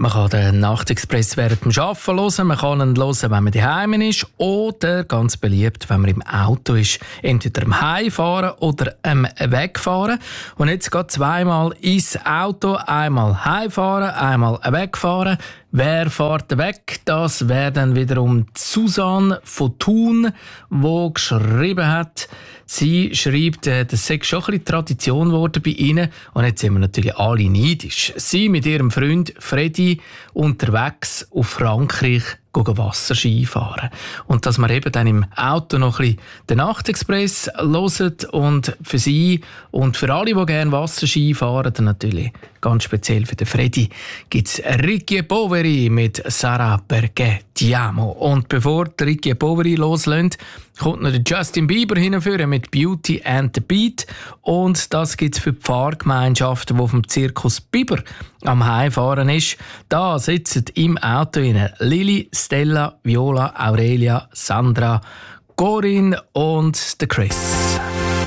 Man kann den Nachtexpress während dem Arbeiten hören, man kann ihn hören, wenn man daheim ist oder, ganz beliebt, wenn man im Auto ist, entweder am Heimfahren oder am Wegfahren. Und jetzt geht zweimal ins Auto, einmal heimfahren, einmal wegfahren. Wer fährt weg? Das wäre dann wiederum Susanne von Thun, die geschrieben hat. Sie schreibt, das sei schon ein bisschen Tradition geworden bei Ihnen. Und jetzt sind wir natürlich alle neidisch. Sie mit ihrem Freund Freddy unterwegs auf Frankreich Wasserski fahren. Und dass wir eben dann im Auto noch ein bisschen den Nachtexpress hören und für Sie und für alle, die gerne Wasserski fahren, dann natürlich ganz speziell für den Freddy, gibt es Ricky Poveri mit «Sarà perché ti amo». Und bevor Ricky Poveri loslönt, kommt noch der Justin Bieber hinführen mit «Beauty and the Beat». Und das gibt es für die Pfarrgemeinschaften, die vom Zirkus Biber am Heimfahren ist. Da sitzen im Auto Lili, Stella, Viola, Aurelia, Sandra, Corinne und der Chris.